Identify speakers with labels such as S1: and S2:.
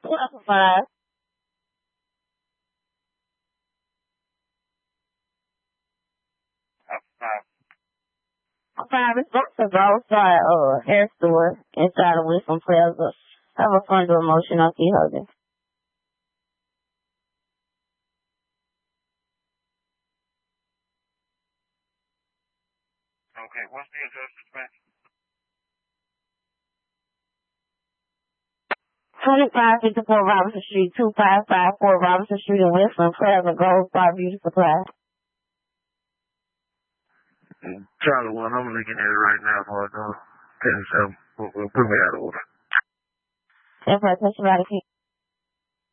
S1: Five. Five is both a outside hair store inside of Wisdom Plaza. Have a fun to emotional key hugging.
S2: Okay, what's the address, Dispatch?
S1: 2554 Robinson Street, 2554 Robinson Street in Wisdom Plaza, Gold Star Beauty Supply.
S2: Charlie 1, I'm looking at it right now for 10-7. We'll put me out of order.
S1: That's right,